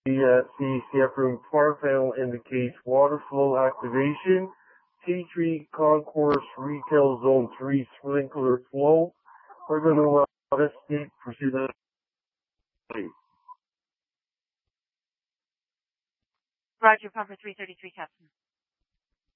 The CCF room power panel indicates water flow activation. T3 concourse retail zone 3 sprinkler flow. We're going to investigate, proceed. Roger, pumper 333, Captain.